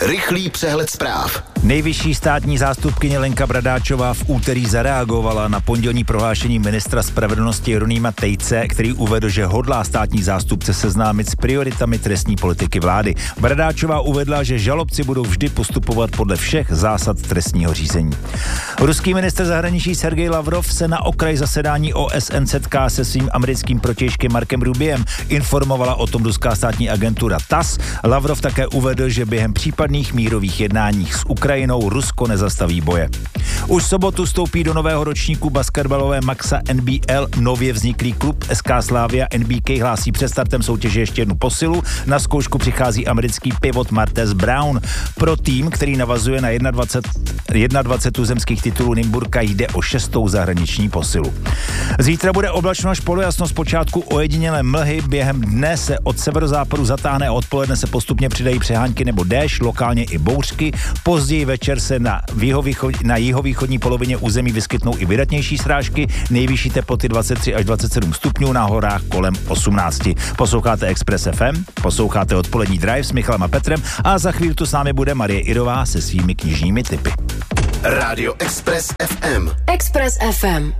Rychlý přehled zpráv. Nejvyšší státní zástupkyně Lenka Bradáčová v úterý zareagovala na pondělní prohlášení ministra spravedlnosti Jeronýma Tejce, který uvedl, že hodlá státní zástupce seznámit s prioritami trestní politiky vlády. Bradáčová uvedla, že žalobci budou vždy postupovat podle všech zásad trestního řízení. Ruský ministr zahraničí Sergej Lavrov se na okraj zasedání OSN setká se svým americkým protějškem Markem Rubiem, informovala o tom ruská státní agentura TASS. Lavrov také uvedl, že během případných mírových jednáních s Ukrajinou Rusko nezastaví boje. Už v sobotu vstoupí do nového ročníku basketbalové maxa NBL nově vzniklý klub SK Slavia. NBK hlásí před startem soutěže ještě jednu posilu. Na zkoušku přichází americký pivot Martez Brown. Pro tým, který navazuje na 21 tuzemských titulů Nymburka, jde o 6. zahraniční posilu. Zítra bude oblačno až polojasno, zpočátku ojedinělé mlhy, během dne se od severozápadu zatáhne a odpoledne se postupně přidají přehánky nebo déšť, lokálně i bouřky. Později večer se na jihovýchodní polovině území vyskytnou i vydatnější srážky, nejvyšší teploty 23 až 27 stupňů, na horách kolem 18. Posloucháte Express FM, posloucháte odpolední Drive s Michalem a Petrem a za chvíli tu s námi bude Marie Irová se svými knižními tipy. Rádio Express FM. Express FM.